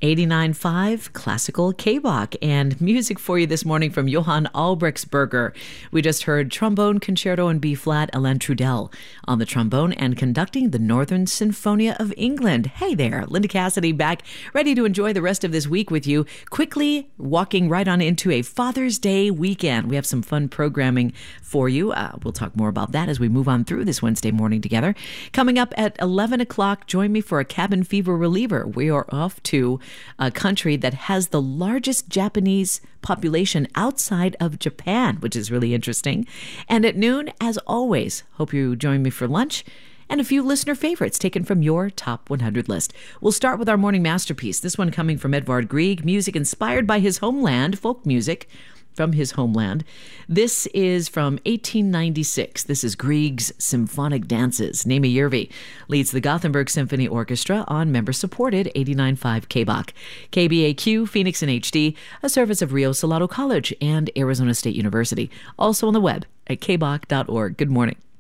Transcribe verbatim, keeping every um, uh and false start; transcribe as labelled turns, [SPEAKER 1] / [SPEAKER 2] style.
[SPEAKER 1] eighty-nine point five Classical K-Bach, and music for you this morning from Johann Albrechtsberger. We just heard Trombone Concerto in B-flat, Alain Trudel on the trombone and conducting the Northern Sinfonia of England. Hey there, Linda Cassidy back, ready to enjoy the rest of this week with you. Quickly walking right on into a Father's Day weekend. We have some fun programming for you. Uh, we'll talk more about that as we move on through this Wednesday morning together. Coming up at eleven o'clock, join me for a cabin fever reliever. We are off to a country that has the largest Japanese population outside of Japan, which is really interesting. And at noon, as always, hope you join me for lunch and a few listener favorites taken from your top one hundred list. We'll start with our morning masterpiece, this one coming from Edvard Grieg, music inspired by his homeland, folk music from his homeland. This is from eighteen ninety-six. This is Grieg's Symphonic Dances. Naimi Järvi leads the Gothenburg Symphony Orchestra on member-supported eighty-nine point five K-Bach. K B A Q, Phoenix in H D, a service of Rio Salado College and Arizona State University. Also on the web at k bach dot org. Good morning.